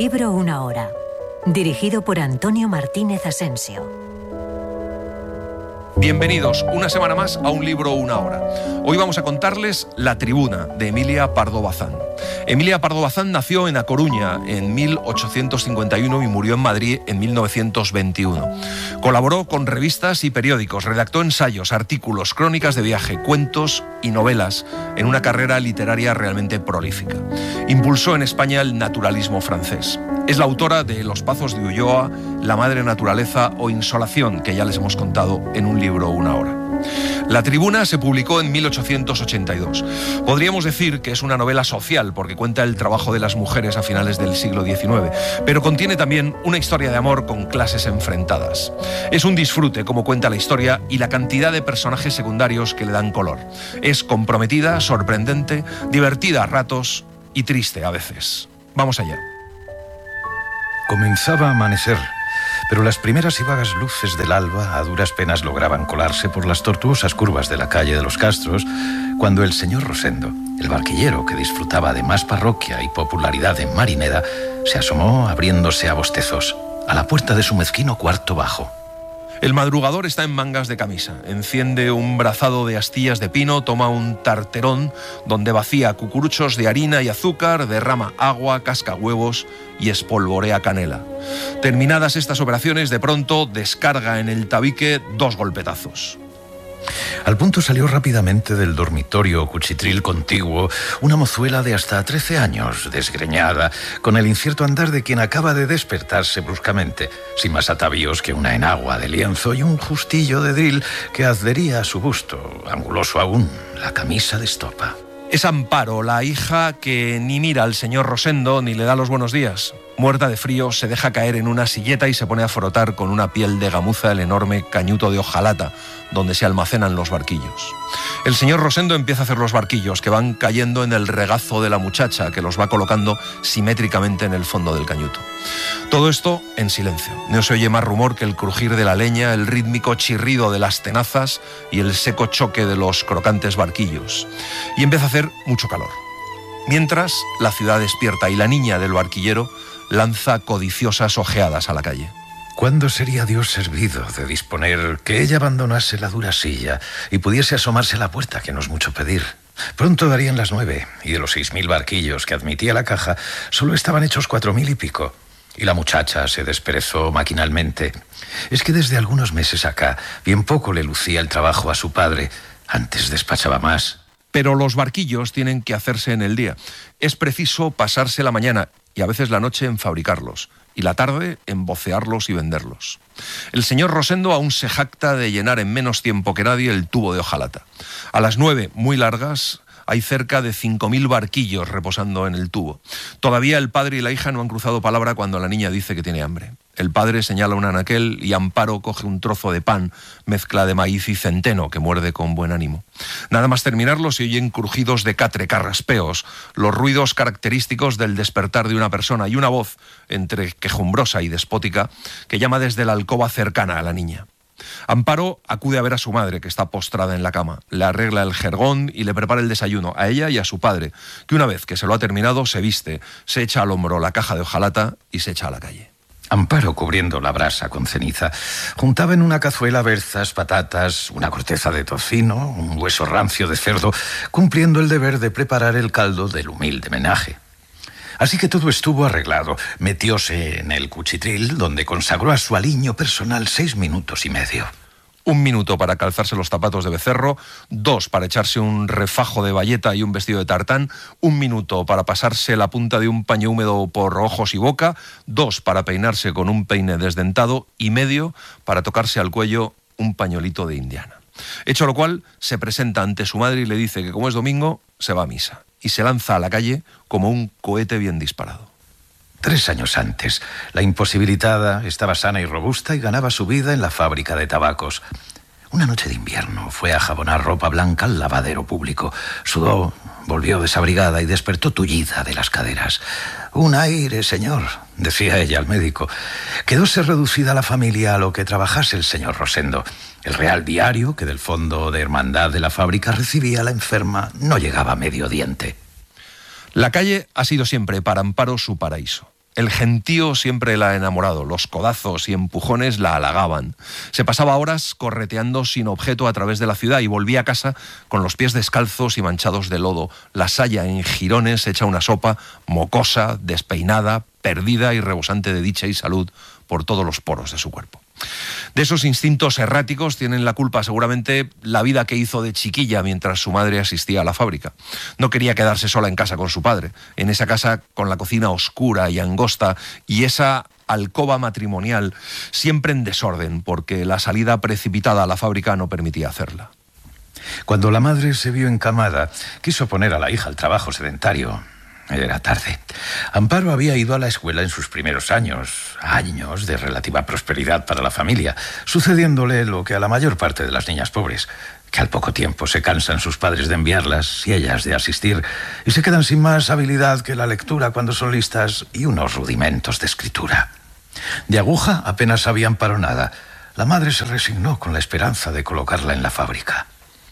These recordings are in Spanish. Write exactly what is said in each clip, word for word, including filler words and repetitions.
Libro Una Hora, dirigido por Antonio Martínez Asensio. Bienvenidos una semana más a Un Libro Una Hora. Hoy vamos a contarles La Tribuna, de Emilia Pardo Bazán. Emilia Pardo Bazán nació en A Coruña en mil ochocientos cincuenta y uno y murió en Madrid en mil novecientos veintiuno. Colaboró con revistas y periódicos, redactó ensayos, artículos, crónicas de viaje, cuentos y novelas en una carrera literaria realmente prolífica. Impulsó en España el naturalismo francés. Es la autora de Los Pazos de Ulloa, La Madre Naturaleza o Insolación, que ya les hemos contado en Un Libro Una Hora. La Tribuna se publicó en mil ochocientos ochenta y dos. Podríamos decir que es una novela social porque cuenta el trabajo de las mujeres a finales del siglo diecinueve, pero contiene también una historia de amor con clases enfrentadas. Es un disfrute como cuenta la historia y la cantidad de personajes secundarios que le dan color. Es comprometida, sorprendente, divertida a ratos y triste a veces. Vamos allá. Comenzaba a amanecer, pero las primeras y vagas luces del alba a duras penas lograban colarse por las tortuosas curvas de la calle de los Castros, cuando el señor Rosendo, el barquillero que disfrutaba de más parroquia y popularidad en Marineda, se asomó abriéndose a bostezos a la puerta de su mezquino cuarto bajo. El madrugador está en mangas de camisa, enciende un brazado de astillas de pino, toma un tarterón donde vacía cucuruchos de harina y azúcar, derrama agua, casca huevos y espolvorea canela. Terminadas estas operaciones, de pronto descarga en el tabique dos golpetazos. Al punto salió rápidamente del dormitorio cuchitril contiguo una mozuela de hasta trece años, desgreñada, con el incierto andar de quien acaba de despertarse bruscamente, sin más atavíos que una enagua de lienzo y un justillo de dril que adhería a su busto, anguloso aún, la camisa de estopa. Es Amparo, la hija que ni mira al señor Rosendo ni le da los buenos días. Muerta de frío, se deja caer en una silleta y se pone a frotar con una piel de gamuza el enorme cañuto de hojalata donde se almacenan los barquillos. El señor Rosendo empieza a hacer los barquillos que van cayendo en el regazo de la muchacha que los va colocando simétricamente en el fondo del cañuto. Todo esto en silencio. No se oye más rumor que el crujir de la leña, el rítmico chirrido de las tenazas y el seco choque de los crocantes barquillos. Y empieza a hacer mucho calor. Mientras, la ciudad despierta y la niña del barquillero lanza codiciosas ojeadas a la calle. ¿Cuándo sería Dios servido de disponer que ella abandonase la dura silla y pudiese asomarse a la puerta, que no es mucho pedir? Pronto darían las nueve, y de los seis mil barquillos que admitía la caja, solo estaban hechos cuatro mil y pico. Y la muchacha se desperezó maquinalmente. Es que desde algunos meses acá, bien poco le lucía el trabajo a su padre. Antes despachaba más. Pero los barquillos tienen que hacerse en el día. Es preciso pasarse la mañana y a veces la noche en fabricarlos, y la tarde en bocearlos y venderlos. El señor Rosendo aún se jacta de llenar en menos tiempo que nadie el tubo de hojalata. A las nueve, muy largas, hay cerca de cinco mil barquillos reposando en el tubo. Todavía el padre y la hija no han cruzado palabra cuando la niña dice que tiene hambre. El padre señala un anaquel y Amparo coge un trozo de pan, mezcla de maíz y centeno, que muerde con buen ánimo. Nada más terminarlo se oyen crujidos de catre, carraspeos, los ruidos característicos del despertar de una persona y una voz, entre quejumbrosa y despótica, que llama desde la alcoba cercana a la niña. Amparo acude a ver a su madre, que está postrada en la cama. Le arregla el jergón y le prepara el desayuno a ella y a su padre, que una vez que se lo ha terminado se viste, se echa al hombro la caja de hojalata y se echa a la calle. Amparo, cubriendo la brasa con ceniza, juntaba en una cazuela berzas, patatas, una corteza de tocino, un hueso rancio de cerdo, cumpliendo el deber de preparar el caldo del humilde menaje. Así que todo estuvo arreglado. Metióse en el cuchitril, donde consagró a su aliño personal seis minutos y medio. Un minuto para calzarse los zapatos de becerro, dos para echarse un refajo de bayeta y un vestido de tartán, un minuto para pasarse la punta de un paño húmedo por ojos y boca, dos para peinarse con un peine desdentado y medio para tocarse al cuello un pañuelito de indiana. Hecho lo cual, se presenta ante su madre y le dice que como es domingo, se va a misa y se lanza a la calle como un cohete bien disparado. Tres años antes, la imposibilitada estaba sana y robusta y ganaba su vida en la fábrica de tabacos. Una noche de invierno fue a jabonar ropa blanca al lavadero público. Sudó, volvió desabrigada y despertó tullida de las caderas. «Un aire, señor», decía ella al médico. Quedóse reducida la familia a lo que trabajase el señor Rosendo. El real diario, que del fondo de hermandad de la fábrica recibía a la enferma, no llegaba a medio diente. La calle ha sido siempre para Amparo su paraíso. El gentío siempre la ha enamorado, los codazos y empujones la halagaban. Se pasaba horas correteando sin objeto a través de la ciudad y volvía a casa con los pies descalzos y manchados de lodo, la saya en jirones hecha una sopa, mocosa, despeinada, perdida y rebosante de dicha y salud por todos los poros de su cuerpo. De esos instintos erráticos tienen la culpa seguramente la vida que hizo de chiquilla mientras su madre asistía a la fábrica. No quería quedarse sola en casa con su padre, en esa casa con la cocina oscura y angosta y esa alcoba matrimonial siempre en desorden porque la salida precipitada a la fábrica no permitía hacerla. Cuando la madre se vio encamada, quiso poner a la hija al trabajo sedentario. Era tarde. Amparo había ido a la escuela en sus primeros años, años de relativa prosperidad para la familia, sucediéndole lo que a la mayor parte de las niñas pobres, que al poco tiempo se cansan sus padres de enviarlas y ellas de asistir, y se quedan sin más habilidad que la lectura cuando son listas y unos rudimentos de escritura. De aguja apenas sabía Amparo nada. La madre se resignó con la esperanza de colocarla en la fábrica.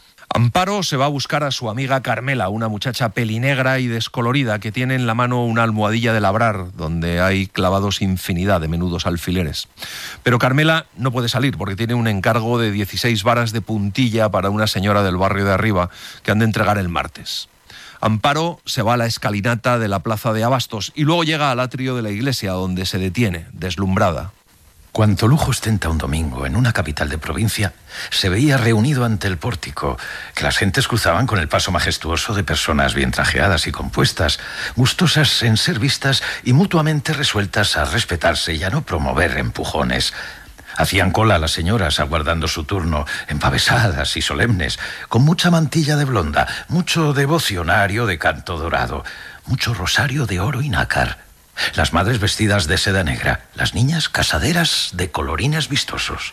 Amparo se va a buscar a su amiga Carmela, una muchacha pelinegra y descolorida que tiene en la mano una almohadilla de labrar donde hay clavados infinidad de menudos alfileres. Pero Carmela no puede salir porque tiene un encargo de dieciséis varas de puntilla para una señora del barrio de arriba que han de entregar el martes. Amparo se va a la escalinata de la plaza de Abastos y luego llega al atrio de la iglesia donde se detiene, deslumbrada. Cuanto lujo ostenta un domingo en una capital de provincia, se veía reunido ante el pórtico, que las gentes cruzaban con el paso majestuoso de personas bien trajeadas y compuestas, gustosas en ser vistas y mutuamente resueltas a respetarse y a no promover empujones. Hacían cola las señoras aguardando su turno, empavesadas y solemnes, con mucha mantilla de blonda, mucho devocionario de canto dorado, mucho rosario de oro y nácar. Las madres vestidas de seda negra, las niñas casaderas de colorines vistosos.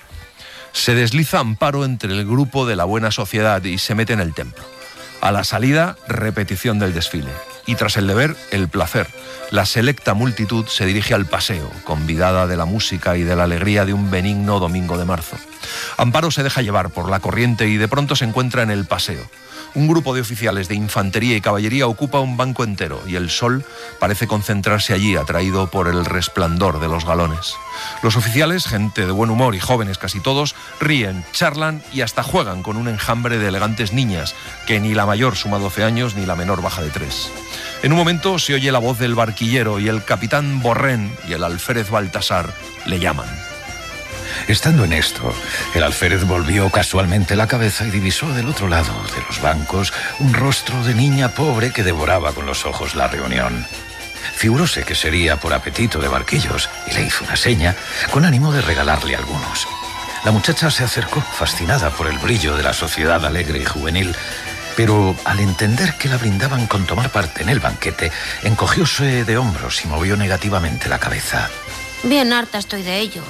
Se desliza Amparo entre el grupo de la buena sociedad y se mete en el templo. A la salida, repetición del desfile. Y tras el deber, el placer. La selecta multitud se dirige al paseo, convidada de la música y de la alegría de un benigno domingo de marzo. Amparo se deja llevar por la corriente y de pronto se encuentra en el paseo. Un grupo de oficiales de infantería y caballería ocupa un banco entero y el sol parece concentrarse allí, atraído por el resplandor de los galones. Los oficiales, gente de buen humor y jóvenes casi todos, ríen, charlan y hasta juegan con un enjambre de elegantes niñas, que ni la mayor suma doce años ni la menor baja de tres. En un momento se oye la voz del barquillero y el capitán Borrén y el alférez Baltasar le llaman. Estando en esto, el alférez volvió casualmente la cabeza y divisó del otro lado de los bancos un rostro de niña pobre que devoraba con los ojos la reunión. Figuróse que sería por apetito de barquillos y le hizo una seña con ánimo de regalarle algunos. La muchacha se acercó, fascinada por el brillo de la sociedad alegre y juvenil, pero al entender que la brindaban con tomar parte en el banquete, encogióse de hombros y movió negativamente la cabeza. Bien harta estoy de ellos.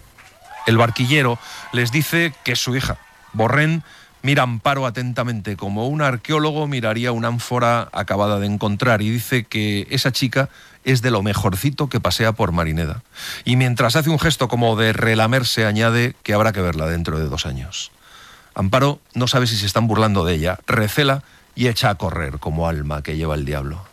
El barquillero les dice que es su hija. Borrén mira a Amparo atentamente, como un arqueólogo miraría una ánfora acabada de encontrar, y dice que esa chica es de lo mejorcito que pasea por Marineda. Y mientras hace un gesto como de relamerse, añade que habrá que verla dentro de dos años. Amparo no sabe si se están burlando de ella, recela y echa a correr como alma que lleva el diablo.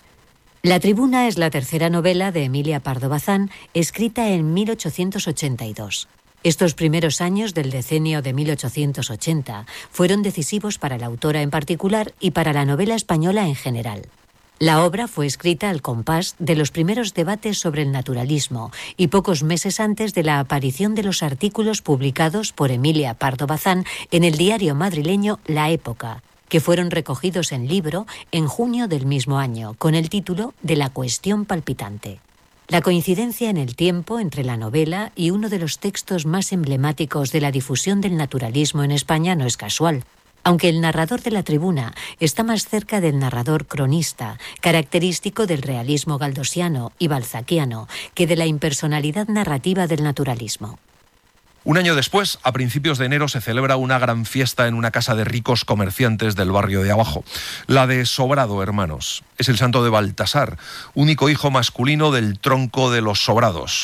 La Tribuna es la tercera novela de Emilia Pardo Bazán, escrita en mil ochocientos ochenta y dos. Estos primeros años del decenio de mil ochocientos ochenta fueron decisivos para la autora en particular y para la novela española en general. La obra fue escrita al compás de los primeros debates sobre el naturalismo y pocos meses antes de la aparición de los artículos publicados por Emilia Pardo Bazán en el diario madrileño La Época, que fueron recogidos en libro en junio del mismo año, con el título de La cuestión palpitante. La coincidencia en el tiempo entre la novela y uno de los textos más emblemáticos de la difusión del naturalismo en España no es casual, aunque el narrador de La Tribuna está más cerca del narrador cronista, característico del realismo galdosiano y balzaquiano, que de la impersonalidad narrativa del naturalismo. Un año después, a principios de enero, se celebra una gran fiesta en una casa de ricos comerciantes del barrio de abajo, la de Sobrado Hermanos. Es el santo de Baltasar, único hijo masculino del tronco de los Sobrados.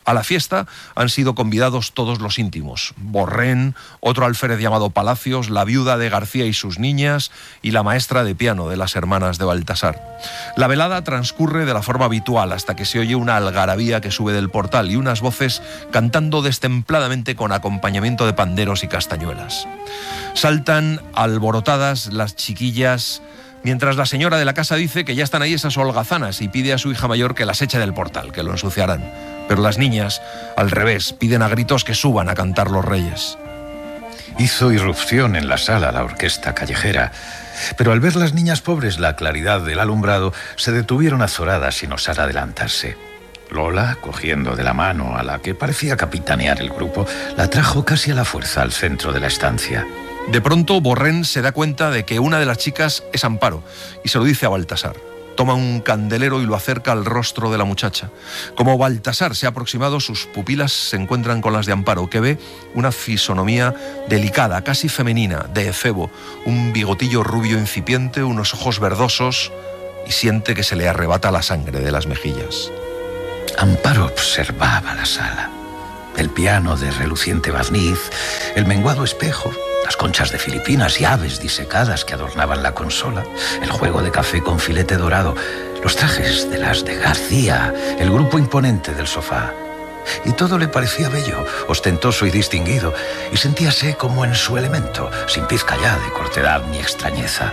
A la fiesta han sido convidados todos los íntimos: Borrén, otro alférez llamado Palacios, la viuda de García y sus niñas y la maestra de piano de las hermanas de Baltasar. La velada transcurre de la forma habitual hasta que se oye una algarabía que sube del portal y unas voces cantando destempladamente con acompañamiento de panderos y castañuelas. Saltan alborotadas las chiquillas, mientras la señora de la casa dice que ya están ahí esas holgazanas y pide a su hija mayor que las eche del portal, que lo ensuciarán. Pero las niñas, al revés, piden a gritos que suban a cantar los reyes. Hizo irrupción en la sala la orquesta callejera, pero al ver las niñas pobres la claridad del alumbrado, se detuvieron azoradas sin osar adelantarse. Lola, cogiendo de la mano a la que parecía capitanear el grupo, la trajo casi a la fuerza al centro de la estancia. De pronto, Borrén se da cuenta de que una de las chicas es Amparo y se lo dice a Baltasar. Toma un candelero y lo acerca al rostro de la muchacha. Como Baltasar se ha aproximado, sus pupilas se encuentran con las de Amparo, que ve una fisonomía delicada, casi femenina, de efebo, un bigotillo rubio incipiente, unos ojos verdosos, y siente que se le arrebata la sangre de las mejillas. Amparo observaba la sala. El piano de reluciente barniz, el menguado espejo, las conchas de Filipinas y aves disecadas que adornaban la consola, el juego de café con filete dorado, los trajes de las de García, el grupo imponente del sofá. Y todo le parecía bello, ostentoso y distinguido, y sentíase como en su elemento, sin pizca ya de cortedad ni extrañeza.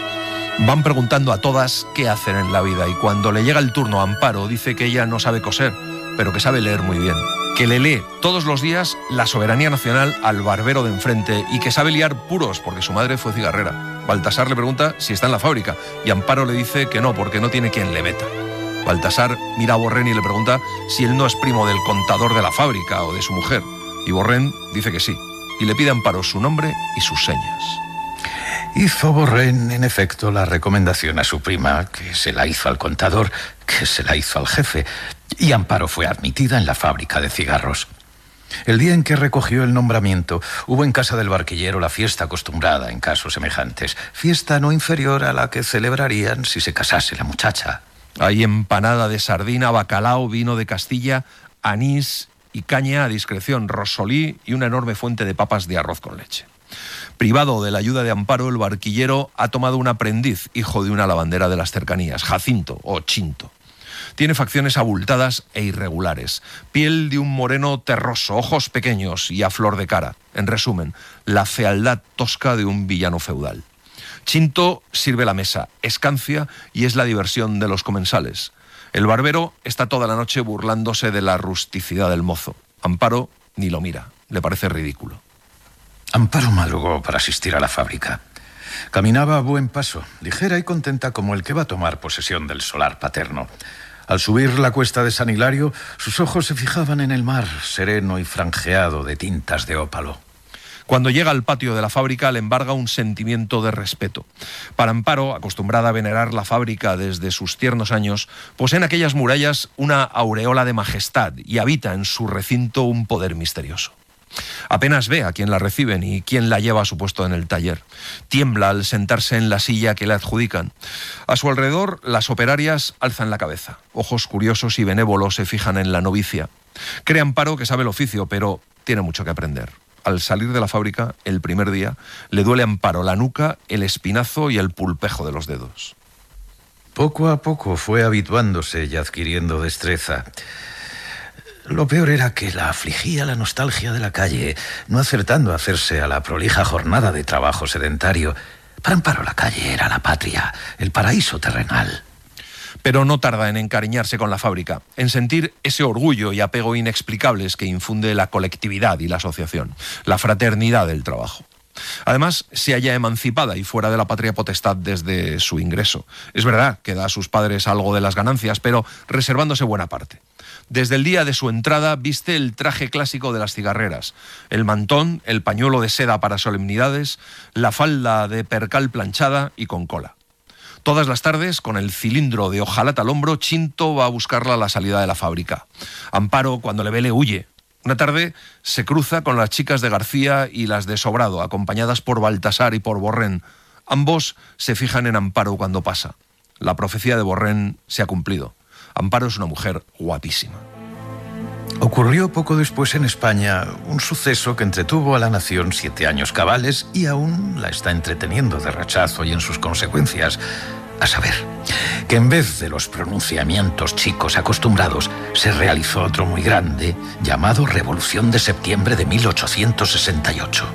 Van preguntando a todas qué hacen en la vida, y cuando le llega el turno a Amparo, dice que ella no sabe coser, pero que sabe leer muy bien, que le lee todos los días La soberanía nacional al barbero de enfrente y que sabe liar puros porque su madre fue cigarrera. Baltasar le pregunta si está en la fábrica y Amparo le dice que no, porque no tiene quien le meta. Baltasar mira a Borrén y le pregunta si él no es primo del contador de la fábrica o de su mujer, y Borrén dice que sí, y le pide a Amparo su nombre y sus señas. Hizo Borrén, en efecto, la recomendación a su prima, que se la hizo al contador, que se la hizo al jefe, y Amparo fue admitida en la fábrica de cigarros. El día en que recogió el nombramiento, hubo en casa del barquillero la fiesta acostumbrada en casos semejantes, fiesta no inferior a la que celebrarían si se casase la muchacha. Hay empanada de sardina, bacalao, vino de Castilla, anís y caña a discreción, rosolí y una enorme fuente de papas de arroz con leche. Privado de la ayuda de Amparo, el barquillero ha tomado un aprendiz, hijo de una lavandera de las cercanías, Jacinto o Chinto. Tiene facciones abultadas e irregulares, piel de un moreno terroso, ojos pequeños y a flor de cara. En resumen, la fealdad tosca de un villano feudal. Chinto sirve la mesa, escancia y es la diversión de los comensales. El barbero está toda la noche burlándose de la rusticidad del mozo. Amparo ni lo mira, le parece ridículo. Amparo madrugó para asistir a la fábrica. Caminaba a buen paso, ligera y contenta como el que va a tomar posesión del solar paterno. Al subir la cuesta de San Hilario, sus ojos se fijaban en el mar, sereno y franjeado de tintas de ópalo. Cuando llega al patio de la fábrica le embarga un sentimiento de respeto. Para Amparo, acostumbrada a venerar la fábrica desde sus tiernos años, posee en aquellas murallas una aureola de majestad y habita en su recinto un poder misterioso. Apenas ve a quién la recibe ni quién la lleva a su puesto en el taller. Tiembla al sentarse en la silla que le adjudican. A su alrededor, las operarias alzan la cabeza. Ojos curiosos y benévolos se fijan en la novicia. Cree Amparo que sabe el oficio, pero tiene mucho que aprender. Al salir de la fábrica, el primer día, le duele a Amparo la nuca, el espinazo y el pulpejo de los dedos. Poco a poco fue habituándose y adquiriendo destreza. Lo peor era que la afligía la nostalgia de la calle, no acertando a hacerse a la prolija jornada de trabajo sedentario. Para Amparo la calle era la patria, el paraíso terrenal. Pero no tarda en encariñarse con la fábrica, en sentir ese orgullo y apego inexplicables que infunde la colectividad y la asociación, la fraternidad del trabajo. Además, se halla emancipada y fuera de la patria potestad desde su ingreso. Es verdad que da a sus padres algo de las ganancias, pero reservándose buena parte. Desde el día de su entrada viste el traje clásico de las cigarreras, el mantón, el pañuelo de seda para solemnidades, la falda de percal planchada y con cola. Todas las tardes, con el cilindro de hojalata al hombro, Chinto va a buscarla a la salida de la fábrica. Amparo, cuando le ve, le huye. Una tarde se cruza con las chicas de García y las de Sobrado, acompañadas por Baltasar y por Borrén. Ambos se fijan en Amparo cuando pasa. La profecía de Borrén se ha cumplido. Amparo es una mujer guapísima. Ocurrió poco después en España un suceso que entretuvo a la nación siete años cabales y aún la está entreteniendo de rechazo y en sus consecuencias. A saber, que en vez de los pronunciamientos chicos acostumbrados, se realizó otro muy grande, llamado Revolución de Septiembre de mil ochocientos sesenta y ocho.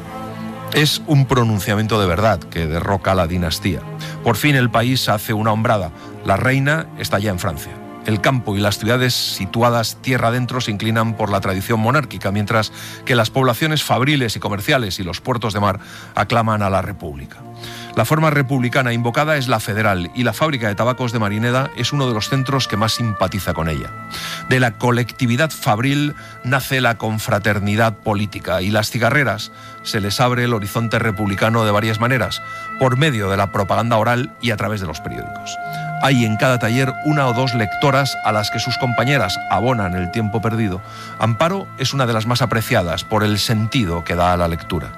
Es un pronunciamiento de verdad que derroca la dinastía. Por fin el país hace una hombrada. La reina está ya en Francia. El campo y las ciudades situadas tierra adentro se inclinan por la tradición monárquica, mientras que las poblaciones fabriles y comerciales y los puertos de mar aclaman a la República. La forma republicana invocada es la federal y la fábrica de tabacos de Marineda es uno de los centros que más simpatiza con ella. De la colectividad fabril nace la confraternidad política y las cigarreras se les abre el horizonte republicano de varias maneras, por medio de la propaganda oral y a través de los periódicos. Hay en cada taller una o dos lectoras a las que sus compañeras abonan el tiempo perdido. Amparo es una de las más apreciadas por el sentido que da a la lectura.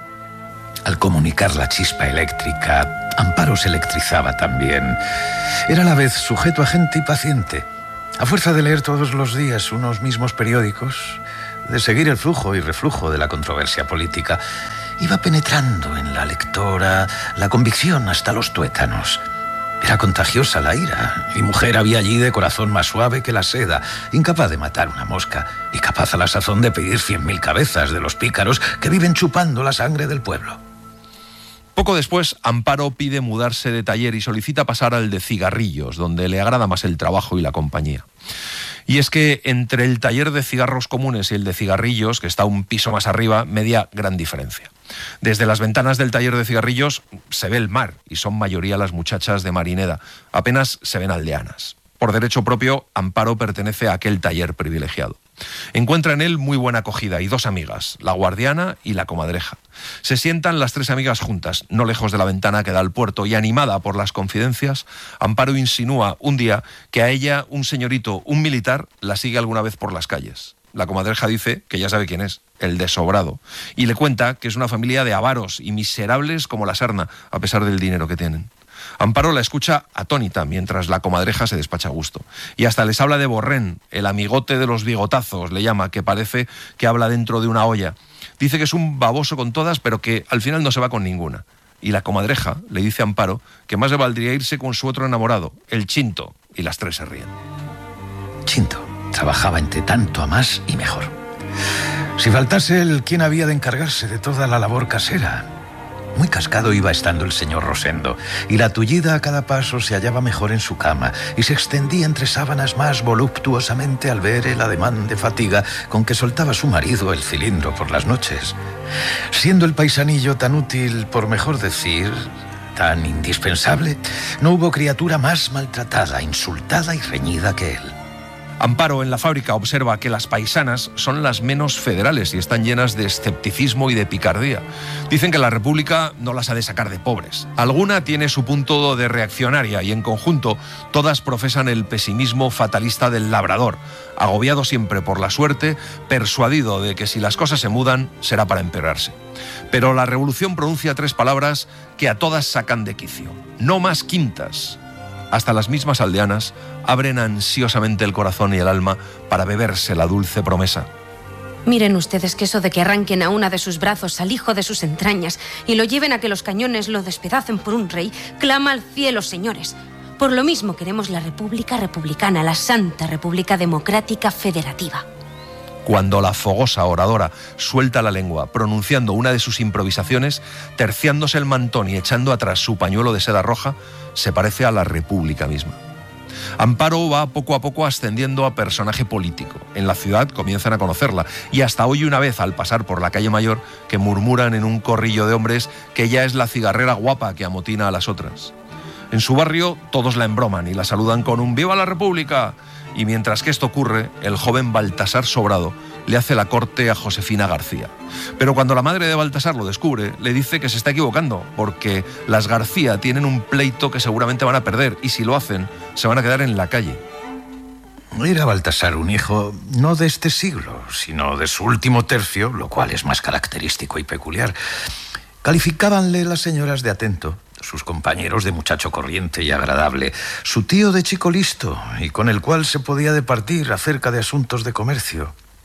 Al comunicar la chispa eléctrica, Amparo se electrizaba también. Era a la vez sujeto, agente y paciente. A fuerza de leer todos los días unos mismos periódicos, de seguir el flujo y reflujo de la controversia política, iba penetrando en la lectora la convicción hasta los tuétanos. Era contagiosa la ira, y mujer había allí de corazón más suave que la seda, incapaz de matar una mosca y capaz a la sazón de pedir cien mil cabezas de los pícaros que viven chupando la sangre del pueblo. Poco después, Amparo pide mudarse de taller y solicita pasar al de cigarrillos, donde le agrada más el trabajo y la compañía. Y es que entre el taller de cigarros comunes y el de cigarrillos, que está un piso más arriba, media gran diferencia. Desde las ventanas del taller de cigarrillos se ve el mar y son mayoría las muchachas de Marineda. Apenas se ven aldeanas. Por derecho propio, Amparo pertenece a aquel taller privilegiado. Encuentra en él muy buena acogida y dos amigas, la guardiana y la comadreja. Se sientan las tres amigas juntas, no lejos de la ventana que da al puerto, y animada por las confidencias, Amparo insinúa un día que a ella un señorito, un militar, la sigue alguna vez por las calles. La comadreja dice que ya sabe quién es, el desobrado, y le cuenta que es una familia de avaros y miserables como la sarna, a pesar del dinero que tienen. Amparo la escucha atónita mientras la comadreja se despacha a gusto. Y hasta les habla de Borrén, el amigote de los bigotazos, le llama, que parece que habla dentro de una olla. Dice que es un baboso con todas, pero que al final no se va con ninguna. Y la comadreja le dice a Amparo que más le valdría irse con su otro enamorado, el Chinto, y las tres se ríen. Chinto trabajaba entre tanto a más y mejor. Si faltase él, ¿quién había de encargarse de toda la labor casera? Muy cascado iba estando el señor Rosendo, y la tullida a cada paso se hallaba mejor en su cama y se extendía entre sábanas más voluptuosamente al ver el ademán de fatiga con que soltaba su marido el cilindro por las noches. Siendo el paisanillo tan útil, por mejor decir, tan indispensable, no hubo criatura más maltratada, insultada y reñida que él. Amparo en la fábrica observa que las paisanas son las menos federales y están llenas de escepticismo y de picardía. Dicen que la República no las ha de sacar de pobres. Alguna tiene su punto de reaccionaria y en conjunto todas profesan el pesimismo fatalista del labrador, agobiado siempre por la suerte, persuadido de que si las cosas se mudan será para empeorarse. Pero la revolución pronuncia tres palabras que a todas sacan de quicio. No más quintas. Hasta las mismas aldeanas abren ansiosamente el corazón y el alma para beberse la dulce promesa. Miren ustedes que eso de que arranquen a una de sus brazos al hijo de sus entrañas y lo lleven a que los cañones lo despedacen por un rey, clama al cielo, señores. Por lo mismo queremos la República Republicana, la Santa República Democrática Federativa. Cuando la fogosa oradora suelta la lengua, pronunciando una de sus improvisaciones, terciándose el mantón y echando atrás su pañuelo de seda roja, se parece a la República misma. Amparo va poco a poco ascendiendo a personaje político. En la ciudad comienzan a conocerla y hasta hoy una vez al pasar por la calle Mayor que murmuran en un corrillo de hombres que ella es la cigarrera guapa que amotina a las otras. En su barrio todos la embroman y la saludan con un ¡Viva la República! Y mientras que esto ocurre, el joven Baltasar Sobrado le hace la corte a Josefina García. Pero cuando la madre de Baltasar lo descubre, le dice que se está equivocando, porque las García tienen un pleito que seguramente van a perder, y si lo hacen, se van a quedar en la calle. Era Baltasar un hijo no de este siglo, sino de su último tercio, lo cual es más característico y peculiar. Calificábanle las señoras de atento, sus compañeros de muchacho corriente y agradable, su tío de chico listo y con el cual se podía departir acerca de asuntos de comercio.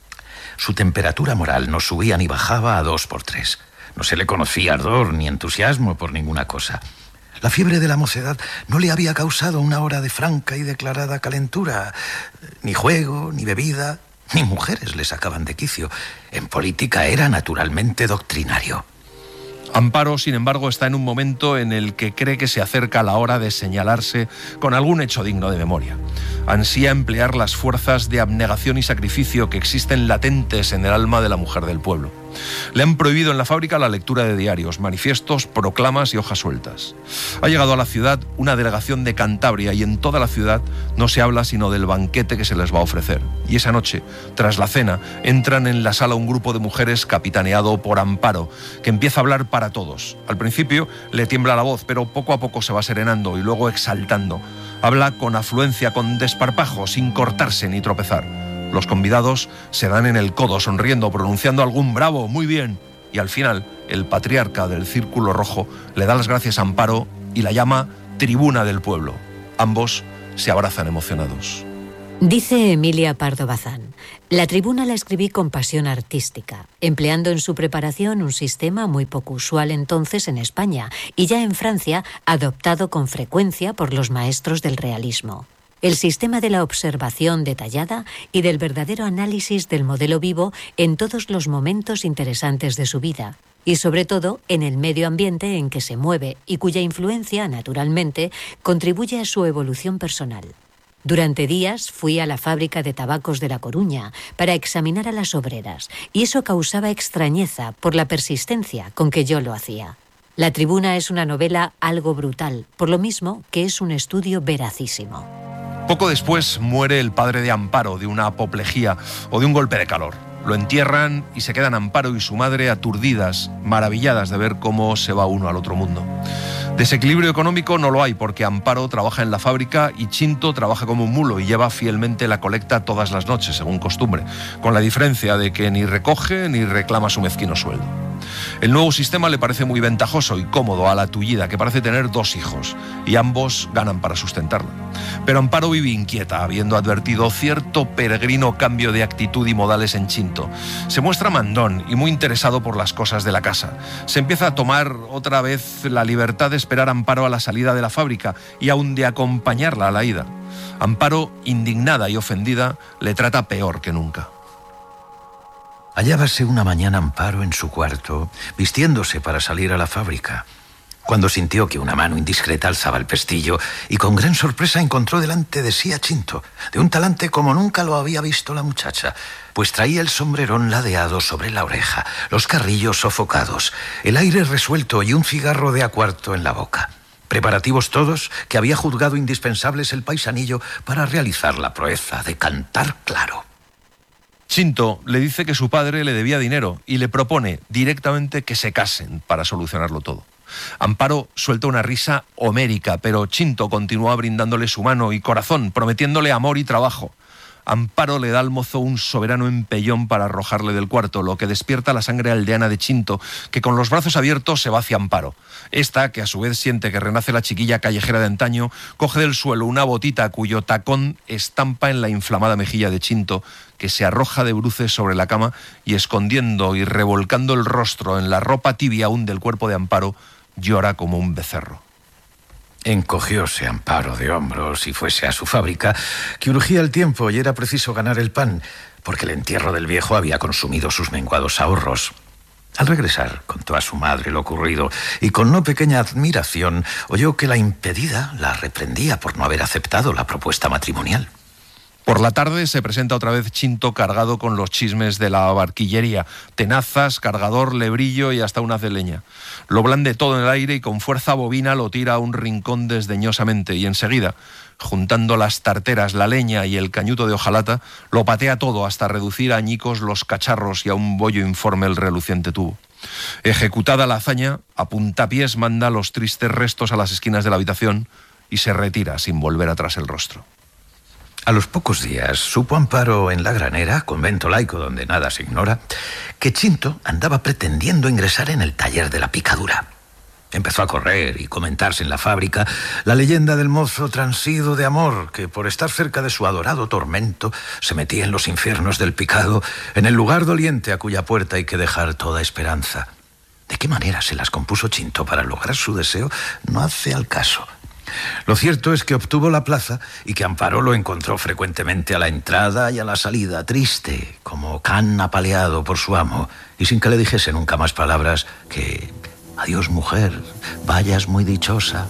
Su temperatura moral no subía ni bajaba a dos por tres. No se le conocía ardor ni entusiasmo por ninguna cosa. La fiebre de la mocedad no le había causado una hora de franca y declarada calentura. Ni juego, ni bebida, ni mujeres le sacaban de quicio. En política era naturalmente doctrinario. Amparo, sin embargo, está en un momento en el que cree que se acerca la hora de señalarse con algún hecho digno de memoria. Ansía emplear las fuerzas de abnegación y sacrificio que existen latentes en el alma de la mujer del pueblo. Le han prohibido en la fábrica la lectura de diarios, manifiestos, proclamas y hojas sueltas. Ha llegado a la ciudad una delegación de Cantabria y en toda la ciudad no se habla sino del banquete que se les va a ofrecer. Y esa noche, tras la cena, entran en la sala un grupo de mujeres capitaneado por Amparo, que empieza a hablar para todos. Al principio le tiembla la voz, pero poco a poco se va serenando y luego exaltando. Habla con afluencia, con desparpajo, sin cortarse ni tropezar. Los convidados se dan en el codo, sonriendo, pronunciando algún bravo, muy bien. Y al final, el patriarca del Círculo Rojo le da las gracias a Amparo y la llama tribuna del pueblo. Ambos se abrazan emocionados. Dice Emilia Pardo Bazán: la tribuna la escribí con pasión artística, empleando en su preparación un sistema muy poco usual entonces en España y ya en Francia adoptado con frecuencia por los maestros del realismo. El sistema de la observación detallada y del verdadero análisis del modelo vivo en todos los momentos interesantes de su vida, y sobre todo en el medio ambiente en que se mueve y cuya influencia, naturalmente, contribuye a su evolución personal. Durante días fui a la fábrica de tabacos de La Coruña para examinar a las obreras, y eso causaba extrañeza por la persistencia con que yo lo hacía. La tribuna es una novela algo brutal, por lo mismo que es un estudio veracísimo. Poco después muere el padre de Amparo de una apoplejía o de un golpe de calor. Lo entierran y se quedan Amparo y su madre aturdidas, maravilladas de ver cómo se va uno al otro mundo. Desequilibrio económico no lo hay porque Amparo trabaja en la fábrica y Chinto trabaja como un mulo y lleva fielmente la colecta todas las noches, según costumbre, con la diferencia de que ni recoge ni reclama su mezquino sueldo. El nuevo sistema le parece muy ventajoso y cómodo a la tullida, que parece tener dos hijos, y ambos ganan para sustentarla. Pero Amparo vive inquieta, habiendo advertido cierto peregrino cambio de actitud y modales en Chinto. Se muestra mandón y muy interesado por las cosas de la casa. Se empieza a tomar otra vez la libertad de esperar a Amparo a la salida de la fábrica y aún de acompañarla a la ida. Amparo, indignada y ofendida, le trata peor que nunca. Hallábase una mañana Amparo en su cuarto, vistiéndose para salir a la fábrica, cuando sintió que una mano indiscreta alzaba el pestillo y con gran sorpresa encontró delante de sí a Chinto, de un talante como nunca lo había visto la muchacha, pues traía el sombrerón ladeado sobre la oreja, los carrillos sofocados, el aire resuelto y un cigarro de a cuarto en la boca. Preparativos todos que había juzgado indispensables el paisanillo para realizar la proeza de cantar claro. Chinto le dice que su padre le debía dinero y le propone directamente que se casen para solucionarlo todo. Amparo suelta una risa homérica, pero Chinto continúa brindándole su mano y corazón, prometiéndole amor y trabajo. Amparo le da al mozo un soberano empellón para arrojarle del cuarto, lo que despierta la sangre aldeana de Chinto, que con los brazos abiertos se va hacia Amparo. Esta, que a su vez siente que renace la chiquilla callejera de antaño, coge del suelo una botita cuyo tacón estampa en la inflamada mejilla de Chinto, que se arroja de bruces sobre la cama y, escondiendo y revolcando el rostro en la ropa tibia aún del cuerpo de Amparo, llora como un becerro. Encogióse Amparo de hombros y fuese a su fábrica, que urgía el tiempo y era preciso ganar el pan, porque el entierro del viejo había consumido sus menguados ahorros. Al regresar, contó a su madre lo ocurrido y con no pequeña admiración oyó que la impedida la reprendía por no haber aceptado la propuesta matrimonial. Por la tarde se presenta otra vez Chinto cargado con los chismes de la barquillería, tenazas, cargador, lebrillo y hasta un haz de leña. Lo blande todo en el aire y con fuerza bovina lo tira a un rincón desdeñosamente y enseguida, juntando las tarteras, la leña y el cañuto de hojalata, lo patea todo hasta reducir a añicos los cacharros y a un bollo informe el reluciente tubo. Ejecutada la hazaña, a puntapiés manda los tristes restos a las esquinas de la habitación y se retira sin volver atrás el rostro. A los pocos días supo Amparo en La Granera, convento laico donde nada se ignora, que Chinto andaba pretendiendo ingresar en el taller de la picadura. Empezó a correr y comentarse en la fábrica la leyenda del mozo transido de amor que, por estar cerca de su adorado tormento, se metía en los infiernos del picado, en el lugar doliente a cuya puerta hay que dejar toda esperanza. ¿De qué manera se las compuso Chinto para lograr su deseo? No hace al caso. Lo cierto es que obtuvo la plaza y que Amparo lo encontró frecuentemente a la entrada y a la salida, triste, como can apaleado por su amo, y sin que le dijese nunca más palabras que... Adiós, mujer, vayas muy dichosa.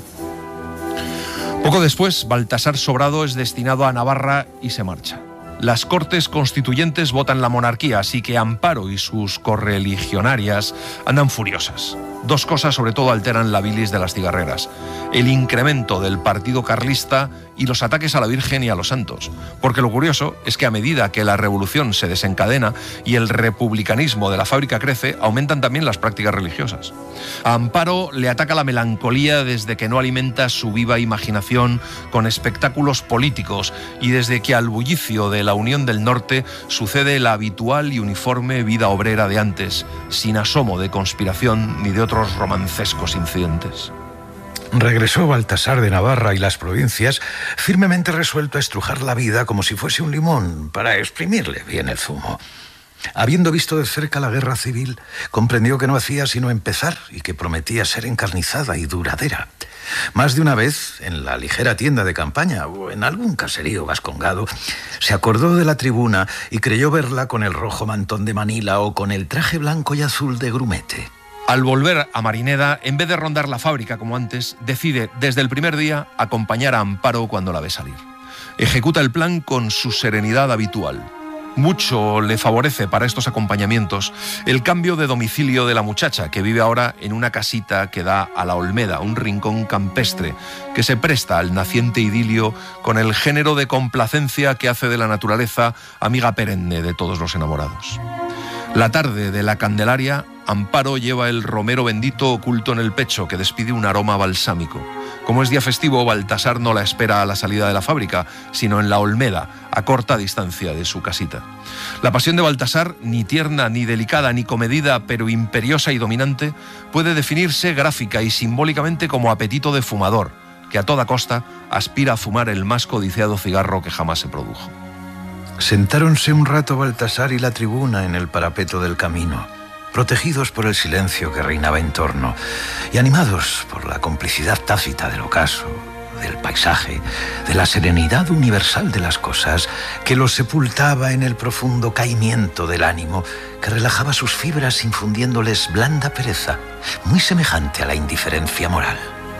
Poco después, Baltasar Sobrado es destinado a Navarra y se marcha. Las Cortes Constituyentes votan la monarquía, así que Amparo y sus correligionarias andan furiosas. Dos cosas sobre todo alteran la bilis de las cigarreras: el incremento del partido carlista y los ataques a la Virgen y a los santos. Porque lo curioso es que a medida que la revolución se desencadena y el republicanismo de la fábrica crece, aumentan también las prácticas religiosas. A Amparo le ataca la melancolía desde que no alimenta su viva imaginación con espectáculos políticos y desde que al bullicio de la Unión del Norte sucede la habitual y uniforme vida obrera de antes, sin asomo de conspiración ni de otros romancescos incidentes. Regresó Baltasar de Navarra y las provincias firmemente resuelto a estrujar la vida como si fuese un limón para exprimirle bien el zumo. Habiendo visto de cerca la guerra civil, comprendió que no hacía sino empezar y que prometía ser encarnizada y duradera. Más de una vez, en la ligera tienda de campaña o en algún caserío vascongado, se acordó de la tribuna y creyó verla con el rojo mantón de Manila o con el traje blanco y azul de grumete. Al volver a Marineda, en vez de rondar la fábrica como antes, decide desde el primer día acompañar a Amparo cuando la ve salir. Ejecuta el plan con su serenidad habitual. Mucho le favorece para estos acompañamientos el cambio de domicilio de la muchacha, que vive ahora en una casita que da a la Olmeda, un rincón campestre que se presta al naciente idilio con el género de complacencia que hace de la naturaleza amiga perenne de todos los enamorados. La tarde de la Candelaria, Amparo lleva el romero bendito oculto en el pecho que despide un aroma balsámico. Como es día festivo, Baltasar no la espera a la salida de la fábrica, sino en la Olmeda, a corta distancia de su casita. La pasión de Baltasar, ni tierna, ni delicada, ni comedida, pero imperiosa y dominante, puede definirse gráfica y simbólicamente como apetito de fumador, que a toda costa aspira a fumar el más codiciado cigarro que jamás se produjo. Sentáronse un rato Baltasar y la tribuna en el parapeto del camino, protegidos por el silencio que reinaba en torno y animados por la complicidad tácita del ocaso, del paisaje, de la serenidad universal de las cosas que los sepultaba en el profundo caimiento del ánimo que relajaba sus fibras infundiéndoles blanda pereza, muy semejante a la indiferencia moral.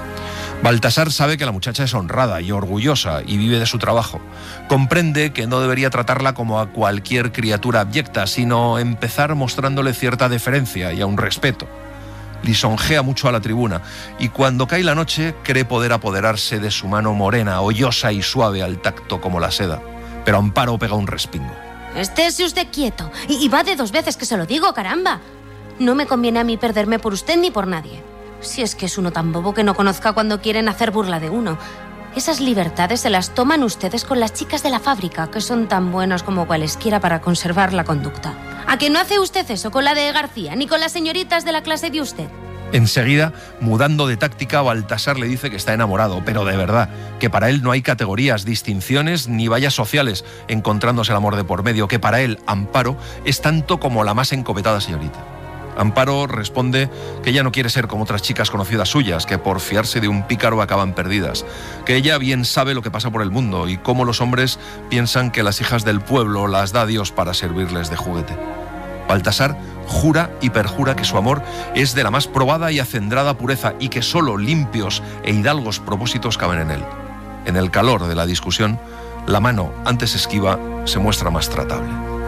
Baltasar sabe que la muchacha es honrada y orgullosa y vive de su trabajo. Comprende que no debería tratarla como a cualquier criatura abyecta, sino empezar mostrándole cierta deferencia y aun respeto. Lisonjea mucho a la tribuna y cuando cae la noche cree poder apoderarse de su mano morena, hoyosa y suave al tacto como la seda. Pero Amparo pega un respingo. Estése usted quieto. Y, y va de dos veces que se lo digo, caramba. No me conviene a mí perderme por usted ni por nadie. Si es que es uno tan bobo que no conozca cuando quieren hacer burla de uno. Esas libertades se las toman ustedes con las chicas de la fábrica, que son tan buenas como cualesquiera para conservar la conducta. ¿A que no hace usted eso con la de García, ni con las señoritas de la clase de usted? Enseguida, mudando de táctica, Baltasar le dice que está enamorado, pero de verdad, que para él no hay categorías, distinciones ni vallas sociales, encontrándose el amor de por medio, que para él, Amparo, es tanto como la más encopetada señorita. Amparo responde que ella no quiere ser como otras chicas conocidas suyas, que por fiarse de un pícaro acaban perdidas, que ella bien sabe lo que pasa por el mundo y cómo los hombres piensan que las hijas del pueblo las da Dios para servirles de juguete. Baltasar jura y perjura que su amor es de la más probada y acendrada pureza y que solo limpios e hidalgos propósitos caben en él. En el calor de la discusión, la mano antes esquiva se muestra más tratable.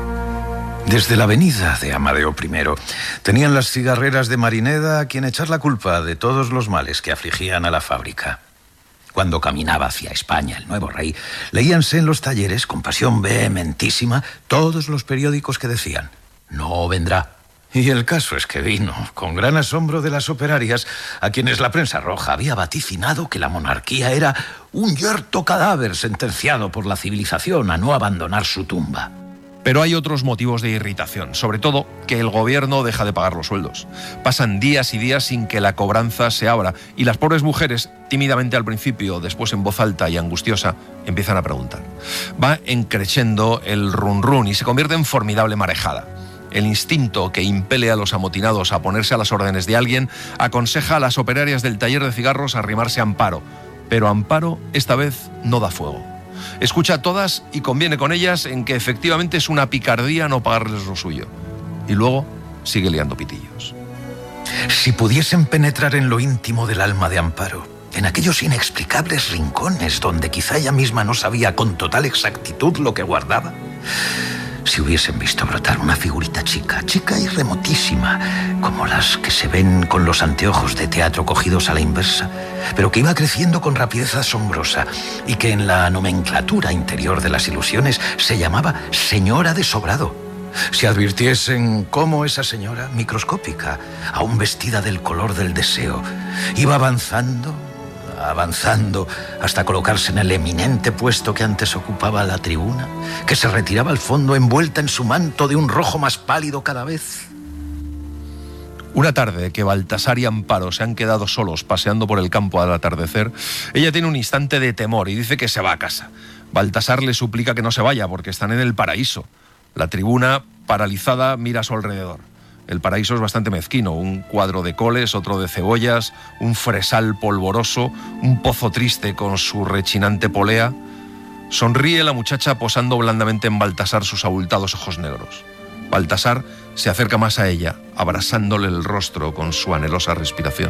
Desde la avenida de Amadeo primero tenían las cigarreras de Marineda a quien echar la culpa de todos los males que afligían a la fábrica. Cuando caminaba hacia España el nuevo rey, leíanse en los talleres con pasión vehementísima todos los periódicos que decían: no vendrá. Y el caso es que vino, con gran asombro de las operarias, a quienes la prensa roja había vaticinado que la monarquía era un yerto cadáver sentenciado por la civilización a no abandonar su tumba. Pero hay otros motivos de irritación, sobre todo que el gobierno deja de pagar los sueldos. Pasan días y días sin que la cobranza se abra y las pobres mujeres, tímidamente al principio, después en voz alta y angustiosa, empiezan a preguntar. Va encreciendo el run run y se convierte en formidable marejada. El instinto que impele a los amotinados a ponerse a las órdenes de alguien aconseja a las operarias del taller de cigarros a arrimarse a Amparo, pero Amparo esta vez no da fuego. Escucha a todas y conviene con ellas en que efectivamente es una picardía no pagarles lo suyo. Y luego sigue liando pitillos. Si pudiesen penetrar en lo íntimo del alma de Amparo, en aquellos inexplicables rincones donde quizá ella misma no sabía con total exactitud lo que guardaba, si hubiesen visto brotar una figurita chica, chica y remotísima, como las que se ven con los anteojos de teatro cogidos a la inversa, pero que iba creciendo con rapidez asombrosa y que en la nomenclatura interior de las ilusiones se llamaba Señora de Sobrado. Si advirtiesen cómo esa señora, microscópica, aún vestida del color del deseo, iba avanzando, avanzando hasta colocarse en el eminente puesto que antes ocupaba la tribuna, que se retiraba al fondo envuelta en su manto de un rojo más pálido cada vez. Una tarde que Baltasar y Amparo se han quedado solos paseando por el campo al atardecer, ella tiene un instante de temor y dice que se va a casa. Baltasar le suplica que no se vaya porque están en el paraíso. La tribuna, paralizada, mira a su alrededor. El paraíso es bastante mezquino, un cuadro de coles, otro de cebollas, un fresal polvoroso, un pozo triste con su rechinante polea. Sonríe la muchacha posando blandamente en Baltasar sus abultados ojos negros. Baltasar se acerca más a ella, abrasándole el rostro con su anhelosa respiración.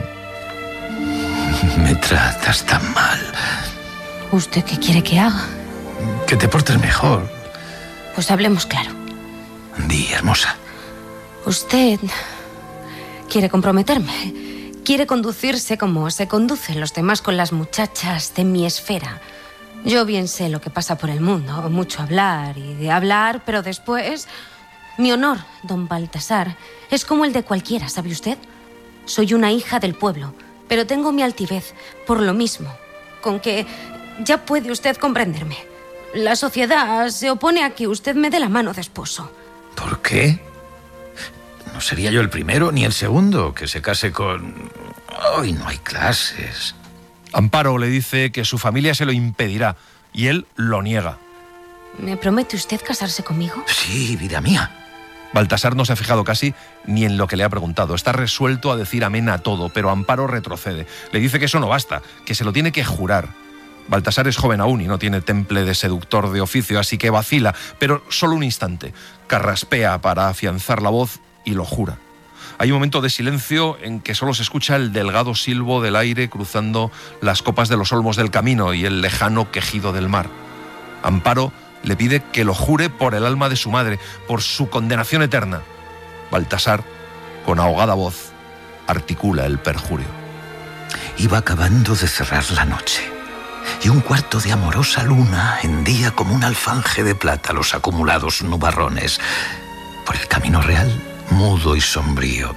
Me tratas tan mal. ¿Usted qué quiere que haga? Que te portes mejor. Pues hablemos claro. Di, hermosa. Usted quiere comprometerme, quiere conducirse como se conducen los demás con las muchachas de mi esfera. Yo bien sé lo que pasa por el mundo, mucho hablar y de hablar, pero después... Mi honor, don Baltasar, es como el de cualquiera, ¿sabe usted? Soy una hija del pueblo, pero tengo mi altivez por lo mismo, con que ya puede usted comprenderme. La sociedad se opone a que usted me dé la mano de esposo. ¿Por qué? No sería yo el primero ni el segundo que se case con... Hoy no hay clases. Amparo le dice que su familia se lo impedirá y él lo niega. ¿Me promete usted casarse conmigo? Sí, vida mía. Baltasar no se ha fijado casi ni en lo que le ha preguntado. Está resuelto a decir amén a todo, pero Amparo retrocede. Le dice que eso no basta, que se lo tiene que jurar. Baltasar es joven aún y no tiene temple de seductor de oficio, así que vacila, pero solo un instante. Carraspea para afianzar la voz y lo jura. Hay un momento de silencio en que solo se escucha el delgado silbo del aire cruzando las copas de los olmos del camino y el lejano quejido del mar. Amparo le pide que lo jure por el alma de su madre, por su condenación eterna. Baltasar, con ahogada voz, articula el perjurio. Iba acabando de cerrar la noche, y un cuarto de amorosa luna hendía como un alfanje de plata los acumulados nubarrones. Por el camino real, mudo y sombrío,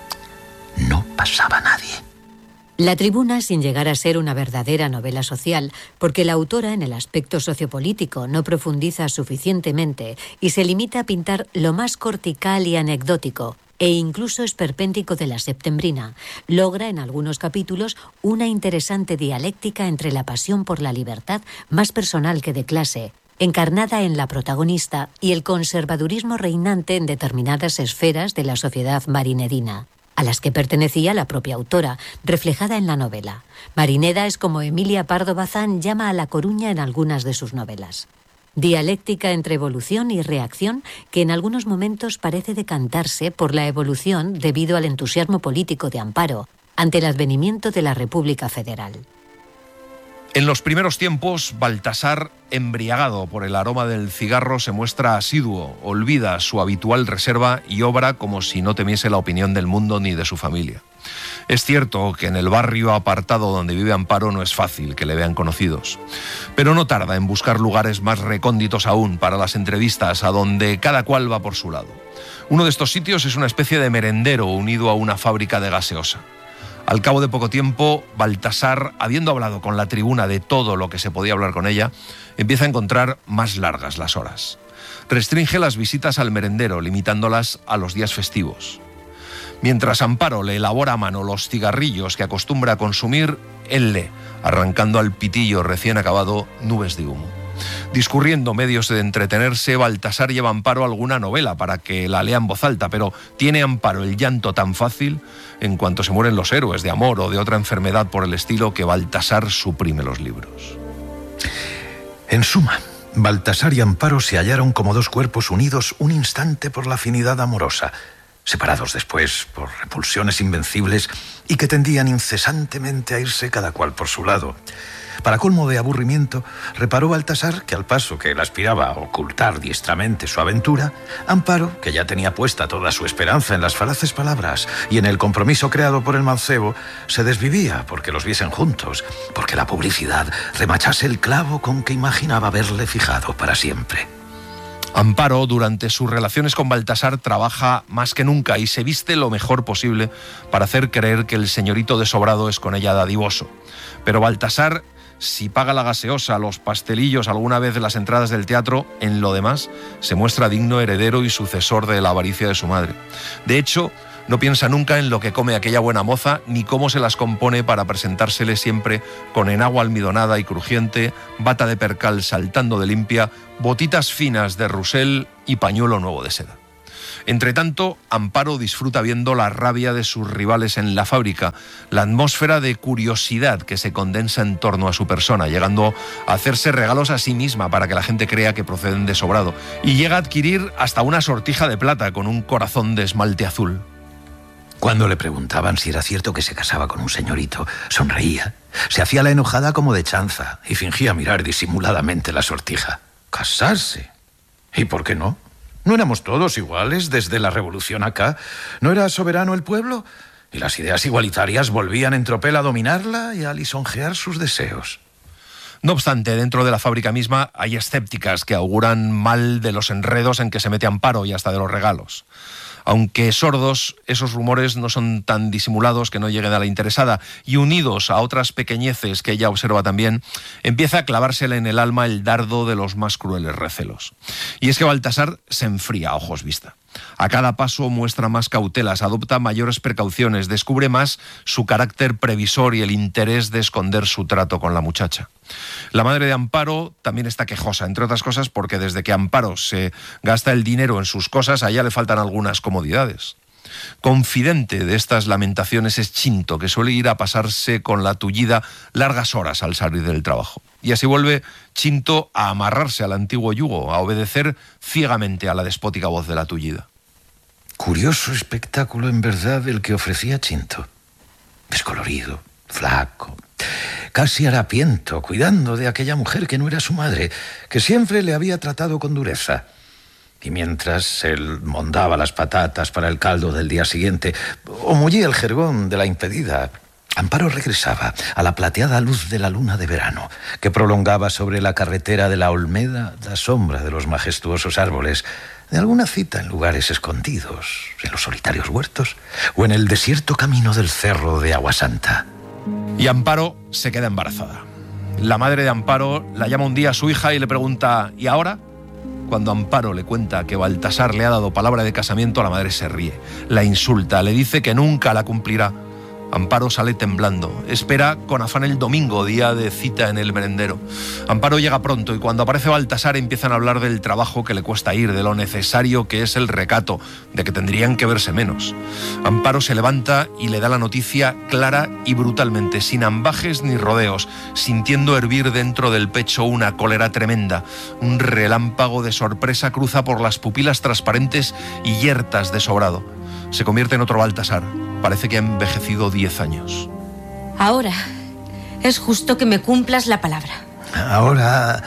no pasaba nadie. La tribuna, sin llegar a ser una verdadera novela social, porque la autora en el aspecto sociopolítico no profundiza suficientemente y se limita a pintar lo más cortical y anecdótico, e incluso esperpéntico de la septembrina, logra en algunos capítulos una interesante dialéctica entre la pasión por la libertad, más personal que de clase, encarnada en la protagonista, y el conservadurismo reinante en determinadas esferas de la sociedad marinedina, a las que pertenecía la propia autora, reflejada en la novela. Marineda es como Emilia Pardo Bazán llama a La Coruña en algunas de sus novelas. Dialéctica entre evolución y reacción que en algunos momentos parece decantarse por la evolución debido al entusiasmo político de Amparo ante el advenimiento de la República Federal. En los primeros tiempos, Baltasar, embriagado por el aroma del cigarro, se muestra asiduo, olvida su habitual reserva y obra como si no temiese la opinión del mundo ni de su familia. Es cierto que en el barrio apartado donde vive Amparo no es fácil que le vean conocidos, pero no tarda en buscar lugares más recónditos aún para las entrevistas, a donde cada cual va por su lado. Uno de estos sitios es una especie de merendero unido a una fábrica de gaseosa. Al cabo de poco tiempo, Baltasar, habiendo hablado con la tribuna de todo lo que se podía hablar con ella, empieza a encontrar más largas las horas. Restringe las visitas al merendero, limitándolas a los días festivos. Mientras Amparo le elabora a mano los cigarrillos que acostumbra a consumir, él lee, arrancando al pitillo recién acabado nubes de humo. Discurriendo medios de entretenerse, Baltasar lleva a Amparo alguna novela para que la lea en voz alta, pero tiene Amparo el llanto tan fácil en cuanto se mueren los héroes de amor o de otra enfermedad por el estilo que Baltasar suprime los libros. En suma, Baltasar y Amparo se hallaron como dos cuerpos unidos un instante por la afinidad amorosa, separados después por repulsiones invencibles y que tendían incesantemente a irse cada cual por su lado. Para colmo de aburrimiento, reparó Baltasar que al paso que él aspiraba a ocultar diestramente su aventura, Amparo, que ya tenía puesta toda su esperanza en las falaces palabras y en el compromiso creado por el mancebo, se desvivía porque los viesen juntos, porque la publicidad remachase el clavo con que imaginaba haberle fijado para siempre. Amparo, durante sus relaciones con Baltasar, trabaja más que nunca y se viste lo mejor posible para hacer creer que el señorito de Sobrado es con ella dadivoso. Pero Baltasar, si paga la gaseosa, los pastelillos, alguna vez las entradas del teatro, en lo demás se muestra digno heredero y sucesor de la avaricia de su madre. De hecho, no piensa nunca en lo que come aquella buena moza, ni cómo se las compone para presentársele siempre con enagua almidonada y crujiente, bata de percal saltando de limpia, botitas finas de rusel y pañuelo nuevo de seda. Entretanto, Amparo disfruta viendo la rabia de sus rivales en la fábrica, la atmósfera de curiosidad que se condensa en torno a su persona, llegando a hacerse regalos a sí misma para que la gente crea que proceden de Sobrado, y llega a adquirir hasta una sortija de plata con un corazón de esmalte azul. Cuando le preguntaban si era cierto que se casaba con un señorito, sonreía, se hacía la enojada como de chanza y fingía mirar disimuladamente la sortija. ¿Casarse? ¿Y por qué no? ¿No éramos todos iguales desde la revolución acá? ¿No era soberano el pueblo? Y las ideas igualitarias volvían en tropel a dominarla y a lisonjear sus deseos. No obstante, dentro de la fábrica misma hay escépticas que auguran mal de los enredos en que se mete Amparo y hasta de los regalos. Aunque sordos, esos rumores no son tan disimulados que no lleguen a la interesada, y unidos a otras pequeñeces que ella observa también, empieza a clavársele en el alma el dardo de los más crueles recelos. Y es que Baltasar se enfría a ojos vista. A cada paso muestra más cautelas, adopta mayores precauciones, descubre más su carácter previsor y el interés de esconder su trato con la muchacha. La madre de Amparo también está quejosa, entre otras cosas porque desde que Amparo se gasta el dinero en sus cosas, a ella le faltan algunas comodidades. Confidente de estas lamentaciones es Chinto, que suele ir a pasarse con la tullida largas horas al salir del trabajo. Y así vuelve Chinto a amarrarse al antiguo yugo, a obedecer ciegamente a la despótica voz de la tullida. Curioso espectáculo, en verdad, el que ofrecía Chinto. Descolorido, flaco, casi harapiento, cuidando de aquella mujer que no era su madre, que siempre le había tratado con dureza. Y mientras él mondaba las patatas para el caldo del día siguiente o mullía el jergón de la impedida, Amparo regresaba a la plateada luz de la luna de verano que prolongaba sobre la carretera de la Olmeda la sombra de los majestuosos árboles, de alguna cita en lugares escondidos, en los solitarios huertos o en el desierto camino del cerro de Aguasanta. Y Amparo se queda embarazada. La madre de Amparo la llama un día a su hija y le pregunta: ¿y ahora? Cuando Amparo le cuenta que Baltasar le ha dado palabra de casamiento, la madre se ríe, la insulta, le dice que nunca la cumplirá. Amparo sale temblando, espera con afán el domingo, día de cita en el merendero. Amparo llega pronto y cuando aparece Baltasar empiezan a hablar del trabajo que le cuesta ir, de lo necesario que es el recato, de que tendrían que verse menos. Amparo se levanta y le da la noticia clara y brutalmente, sin ambajes ni rodeos, sintiendo hervir dentro del pecho una cólera tremenda. Un relámpago de sorpresa cruza por las pupilas transparentes y yertas de Sobrado. Se convierte en otro Baltasar. Parece que ha envejecido diez años. Ahora es justo que me cumplas la palabra. Ahora,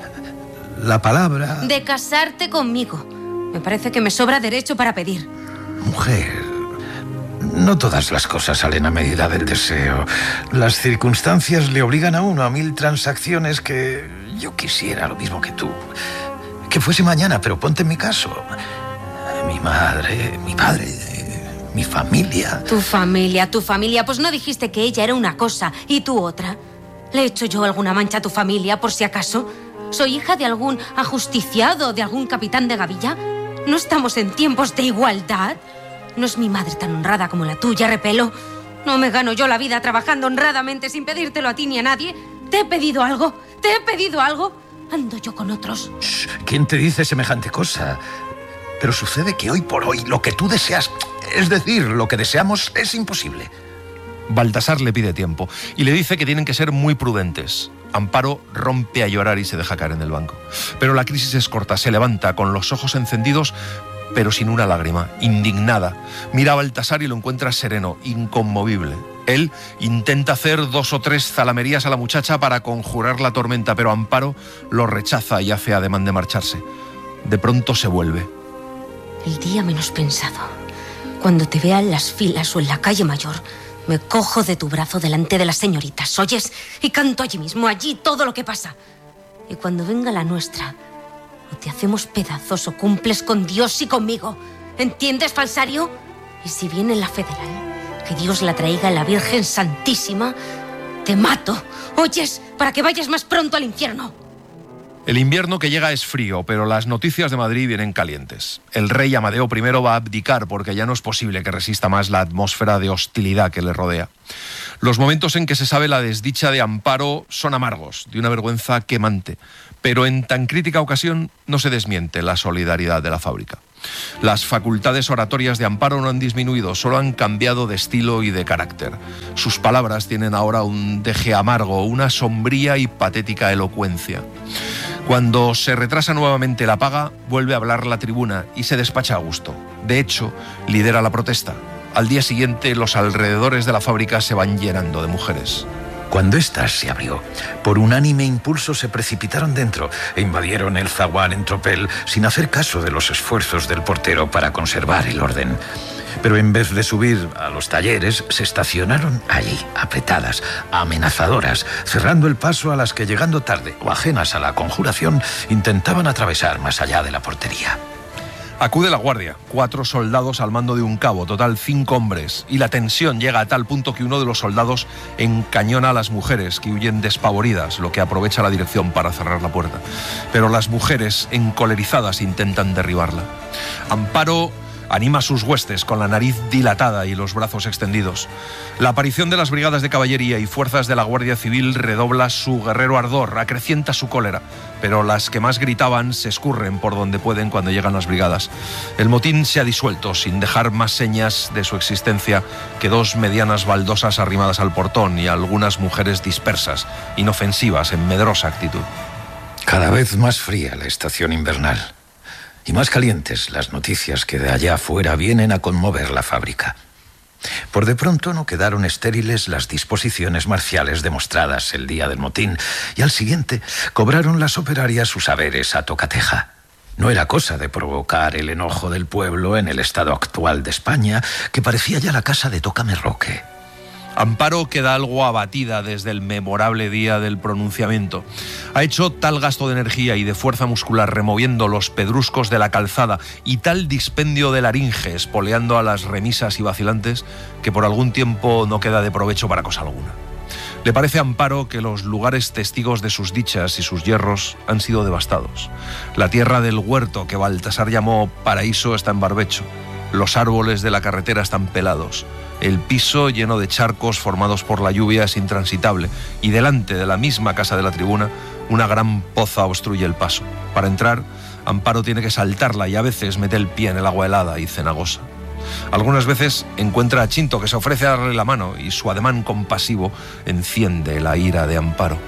la palabra... De casarte conmigo. Me parece que me sobra derecho para pedir. Mujer, no todas las cosas salen a medida del deseo. Las circunstancias le obligan a uno a mil transacciones que yo quisiera lo mismo que tú. Que fuese mañana, pero ponte en mi caso. Mi madre, mi padre, mi familia. Tu familia, tu familia. Pues no dijiste que ella era una cosa y tú otra. ¿Le he hecho yo alguna mancha a tu familia, por si acaso? ¿Soy hija de algún ajusticiado, de algún capitán de gavilla? ¿No estamos en tiempos de igualdad? ¿No es mi madre tan honrada como la tuya, Repelo? ¿No me gano yo la vida trabajando honradamente sin pedírtelo a ti ni a nadie? ¿Te he pedido algo? ¿Te he pedido algo? Ando yo con otros. Shh, ¿quién te dice semejante cosa? Pero sucede que hoy por hoy lo que tú deseas, es decir, lo que deseamos, es imposible. Baltasar le pide tiempo y le dice que tienen que ser muy prudentes. Amparo rompe a llorar y se deja caer en el banco. Pero la crisis es corta, se levanta con los ojos encendidos, pero sin una lágrima, indignada. Mira a Baltasar y lo encuentra sereno, inconmovible. Él intenta hacer dos o tres zalamerías a la muchacha para conjurar la tormenta, pero Amparo lo rechaza y hace ademán de marcharse. De pronto se vuelve. El día menos pensado, cuando te vea en las filas o en la calle mayor, me cojo de tu brazo delante de las señoritas, ¿oyes? Y canto allí mismo, allí, todo lo que pasa. Y cuando venga la nuestra, o te hacemos pedazos o cumples con Dios y conmigo. ¿Entiendes, falsario? Y si viene la federal, que Dios la traiga a la Virgen Santísima, te mato, ¿oyes? Para que vayas más pronto al infierno. El invierno que llega es frío, pero las noticias de Madrid vienen calientes. El rey Amadeo primero va a abdicar porque ya no es posible que resista más la atmósfera de hostilidad que le rodea. Los momentos en que se sabe la desdicha de Amparo son amargos, de una vergüenza quemante, pero en tan crítica ocasión no se desmiente la solidaridad de la fábrica. Las facultades oratorias de Amparo no han disminuido, solo han cambiado de estilo y de carácter. Sus palabras tienen ahora un deje amargo, una sombría y patética elocuencia. Cuando se retrasa nuevamente la paga, vuelve a hablar la tribuna y se despacha a gusto. De hecho, lidera la protesta. Al día siguiente, los alrededores de la fábrica se van llenando de mujeres. Cuando ésta se abrió, por unánime impulso se precipitaron dentro e invadieron el zaguán en tropel sin hacer caso de los esfuerzos del portero para conservar el orden. Pero en vez de subir a los talleres, se estacionaron allí, apretadas, amenazadoras, cerrando el paso a las que, llegando tarde o ajenas a la conjuración, intentaban atravesar más allá de la portería. Acude la guardia, cuatro soldados al mando de un cabo, total cinco hombres, y la tensión llega a tal punto que uno de los soldados encañona a las mujeres, que huyen despavoridas, lo que aprovecha la dirección para cerrar la puerta. Pero las mujeres, encolerizadas, intentan derribarla. Amparo anima a sus huestes con la nariz dilatada y los brazos extendidos. La aparición de las brigadas de caballería y fuerzas de la Guardia Civil redobla su guerrero ardor, acrecienta su cólera, pero las que más gritaban se escurren por donde pueden cuando llegan las brigadas. El motín se ha disuelto sin dejar más señas de su existencia que dos medianas baldosas arrimadas al portón y algunas mujeres dispersas, inofensivas, en medrosa actitud. Cada vez más fría la estación invernal. Y más calientes las noticias que de allá afuera vienen a conmover la fábrica. Por de pronto no quedaron estériles las disposiciones marciales demostradas el día del motín, y al siguiente cobraron las operarias sus haberes a tocateja. No era cosa de provocar el enojo del pueblo en el estado actual de España, que parecía ya la casa de Tócame Roque. Amparo queda algo abatida desde el memorable día del pronunciamiento. Ha hecho tal gasto de energía y de fuerza muscular removiendo los pedruscos de la calzada y tal dispendio de laringe espoleando a las remisas y vacilantes que por algún tiempo no queda de provecho para cosa alguna. Le parece a Amparo que los lugares testigos de sus dichas y sus yerros han sido devastados. La tierra del huerto que Baltasar llamó paraíso está en barbecho. Los árboles de la carretera están pelados. El piso, lleno de charcos formados por la lluvia, es intransitable y delante de la misma casa de la tribuna una gran poza obstruye el paso. Para entrar, Amparo tiene que saltarla y a veces mete el pie en el agua helada y cenagosa. Algunas veces encuentra a Chinto, que se ofrece a darle la mano, y su ademán compasivo enciende la ira de Amparo.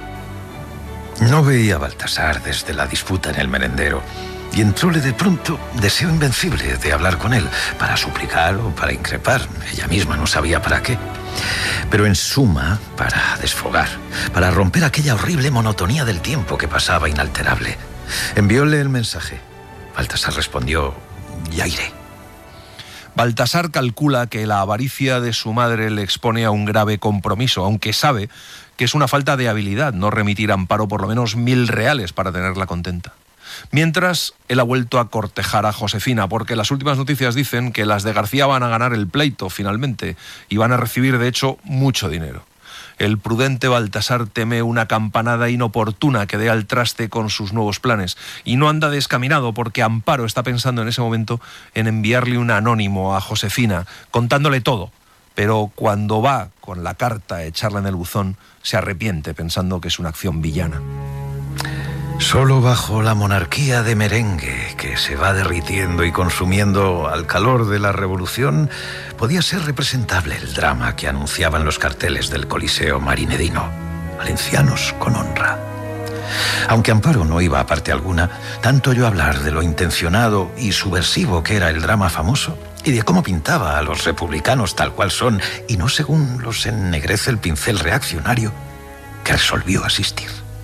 No veía a Baltasar desde la disputa en el merendero, y entróle de pronto deseo invencible de hablar con él, para suplicar o para increpar. Ella misma no sabía para qué. Pero en suma, para desfogar, para romper aquella horrible monotonía del tiempo que pasaba inalterable. Envióle el mensaje. Baltasar respondió: ya iré. Baltasar calcula que la avaricia de su madre le expone a un grave compromiso, aunque sabe que es una falta de habilidad no remitir a Amparo por lo menos mil reales para tenerla contenta. Mientras, él ha vuelto a cortejar a Josefina, porque las últimas noticias dicen que las de García van a ganar el pleito finalmente y van a recibir, de hecho, mucho dinero. El prudente Baltasar teme una campanada inoportuna que dé al traste con sus nuevos planes, y no anda descaminado porque Amparo está pensando en ese momento en enviarle un anónimo a Josefina, contándole todo. Pero cuando va con la carta a echarla en el buzón, se arrepiente pensando que es una acción villana. Solo bajo la monarquía de merengue, que se va derritiendo y consumiendo al calor de la revolución, podía ser representable el drama que anunciaban los carteles del Coliseo marinedino: valencianos con honra. Aunque Amparo no iba a parte alguna, tanto oyó hablar de lo intencionado y subversivo que era el drama famoso, y de cómo pintaba a los republicanos tal cual son, y no según los ennegrece el pincel reaccionario, que resolvió asistir.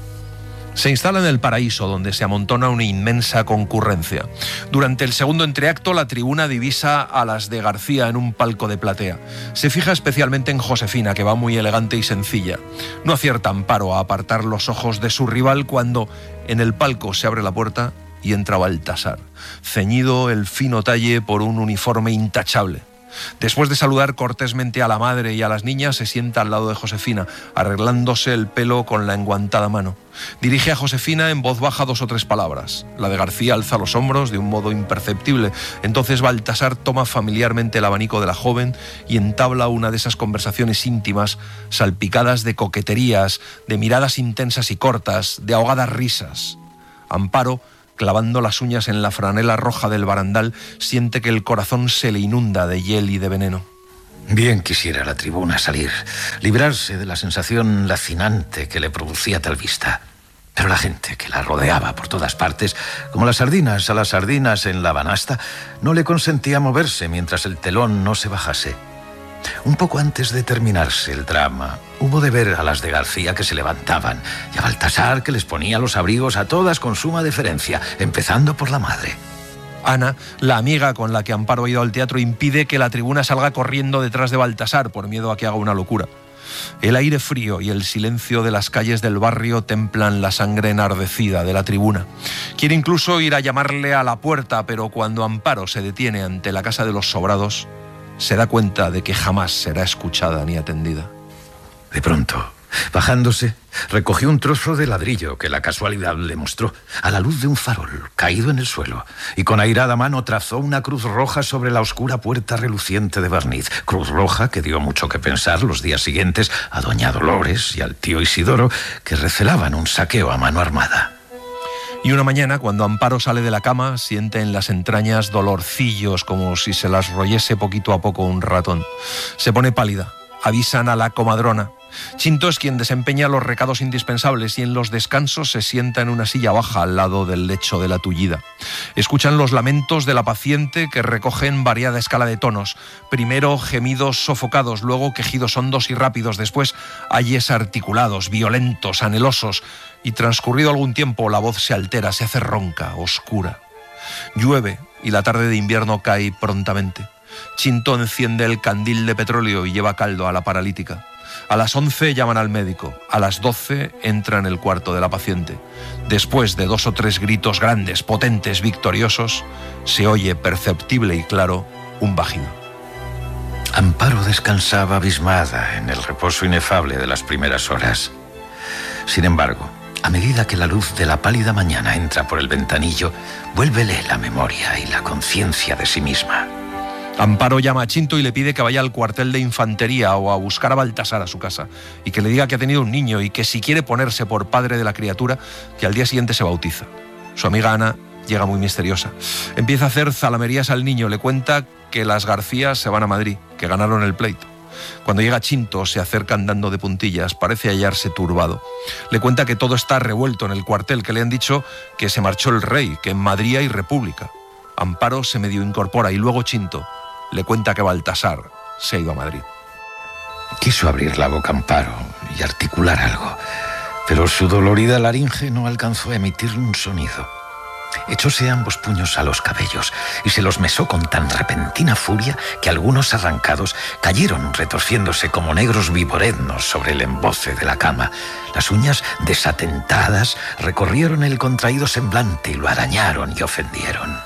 Se instala en el Paraíso, donde se amontona una inmensa concurrencia. Durante el segundo entreacto, la tribuna divisa a las de García en un palco de platea. Se fija especialmente en Josefina, que va muy elegante y sencilla. No acierta Amparo a apartar los ojos de su rival cuando en el palco se abre la puerta y entra Baltasar, ceñido el fino talle por un uniforme intachable. Después de saludar cortésmente a la madre y a las niñas, se sienta al lado de Josefina, arreglándose el pelo con la enguantada mano. Dirige a Josefina en voz baja dos o tres palabras. La de García alza los hombros de un modo imperceptible. Entonces Baltasar toma familiarmente el abanico de la joven y entabla una de esas conversaciones íntimas, salpicadas de coqueterías, de miradas intensas y cortas, de ahogadas risas. Amparo, clavando las uñas en la franela roja del barandal, siente que el corazón se le inunda de hiel y de veneno. Bien quisiera la tribuna salir, librarse de la sensación lacinante que le producía tal vista. Pero la gente que la rodeaba por todas partes, como las sardinas a las sardinas en la banasta, no le consentía moverse mientras el telón no se bajase. Un poco antes de terminarse el drama, hubo de ver a las de García que se levantaban y a Baltasar que les ponía los abrigos a todas con suma deferencia, empezando por la madre. Ana, la amiga con la que Amparo ha ido al teatro, impide que la tribuna salga corriendo detrás de Baltasar por miedo a que haga una locura. El aire frío y el silencio de las calles del barrio templan la sangre enardecida de la tribuna. Quiere incluso ir a llamarle a la puerta, pero cuando Amparo se detiene ante la casa de los Sobrados, se da cuenta de que jamás será escuchada ni atendida. De pronto, bajándose, recogió un trozo de ladrillo que la casualidad le mostró a la luz de un farol caído en el suelo, y con airada mano trazó una cruz roja sobre la oscura puerta reluciente de barniz. Cruz roja que dio mucho que pensar los días siguientes a doña Dolores y al tío Isidoro, que recelaban un saqueo a mano armada. Y una mañana, cuando Amparo sale de la cama, siente en las entrañas dolorcillos como si se las royese poquito a poco un ratón. Se pone pálida. Avisan a la comadrona. Chinto es quien desempeña los recados indispensables y en los descansos se sienta en una silla baja al lado del lecho de la tullida. Escuchan los lamentos de la paciente que recogen variada escala de tonos. Primero gemidos sofocados, luego quejidos hondos y rápidos, después ayes articulados, violentos, anhelosos, y transcurrido algún tiempo la voz se altera, se hace ronca, oscura. Llueve y la tarde de invierno cae prontamente. Chinto enciende el candil de petróleo y lleva caldo a la paralítica. A las once llaman al médico, a las doce entra en el cuarto de la paciente. Después de dos o tres gritos grandes, potentes, victoriosos, se oye perceptible y claro un vagido. Amparo descansaba abismada en el reposo inefable de las primeras horas. Sin embargo, a medida que la luz de la pálida mañana entra por el ventanillo, vuélvele la memoria y la conciencia de sí misma. Amparo llama a Chinto y le pide que vaya al cuartel de infantería o a buscar a Baltasar a su casa y que le diga que ha tenido un niño y que si quiere ponerse por padre de la criatura, que al día siguiente se bautiza. Su amiga Ana llega muy misteriosa. Empieza a hacer zalamerías al niño, le cuenta que las García se van a Madrid, que ganaron el pleito. Cuando llega Chinto, se acerca andando de puntillas, parece hallarse turbado. Le cuenta que todo está revuelto en el cuartel, que le han dicho que se marchó el rey, que en Madrid hay república. Amparo se medio incorpora y luego Chinto le cuenta que Baltasar se ha ido a Madrid. Quiso abrir la boca Amparo y articular algo, pero su dolorida laringe no alcanzó a emitir un sonido. Echóse ambos puños a los cabellos y se los mesó con tan repentina furia que algunos arrancados cayeron retorciéndose como negros viboreznos sobre el emboce de la cama. Las uñas desatentadas recorrieron el contraído semblante y lo arañaron y ofendieron.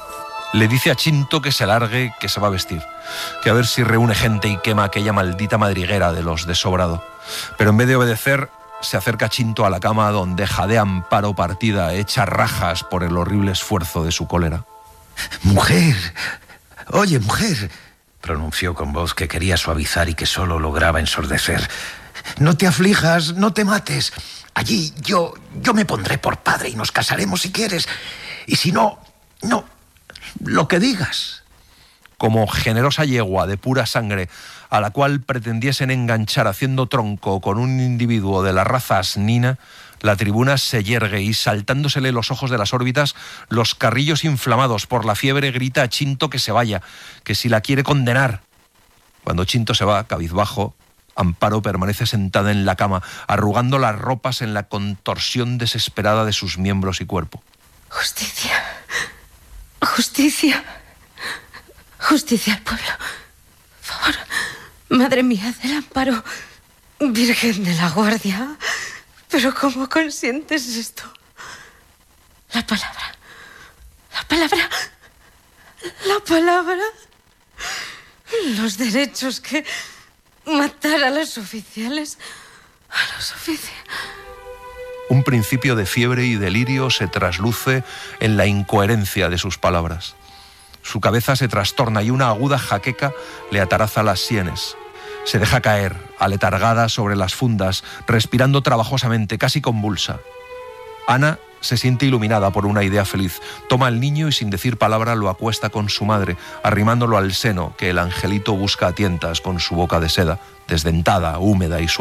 Le dice a Chinto que se largue, que se va a vestir, que a ver si reúne gente y quema aquella maldita madriguera de los de Sobrado. Pero en vez de obedecer, se acerca Chinto a la cama donde jadea Amparo partida, hecha rajas por el horrible esfuerzo de su cólera. «Mujer, oye, mujer», pronunció con voz que quería suavizar y que solo lograba ensordecer. «No te aflijas, no te mates. Allí yo, yo me pondré por padre y nos casaremos si quieres. Y si no, no, lo que digas». Como generosa yegua de pura sangre a la cual pretendiesen enganchar haciendo tronco con un individuo de la raza asnina, la tribuna se yergue y, saltándosele los ojos de las órbitas, los carrillos inflamados por la fiebre, grita a Chinto que se vaya, que si la quiere condenar. Cuando Chinto se va, cabizbajo, Amparo permanece sentada en la cama, arrugando las ropas en la contorsión desesperada de sus miembros y cuerpo. Justicia. Justicia. Justicia al pueblo. Por favor. Madre mía del Amparo. Virgen de la Guardia. ¿Pero cómo consientes esto? La palabra. La palabra. La palabra. Los derechos que... Matar a los oficiales. A los oficiales. Un principio de fiebre y delirio se trasluce en la incoherencia de sus palabras. Su cabeza se trastorna y una aguda jaqueca le ataraza las sienes. Se deja caer, aletargada sobre las fundas, respirando trabajosamente, casi convulsa. Ana se siente iluminada por una idea feliz. Toma al niño y sin decir palabra lo acuesta con su madre, arrimándolo al seno que el angelito busca a tientas con su boca de seda, desdentada, húmeda y suave.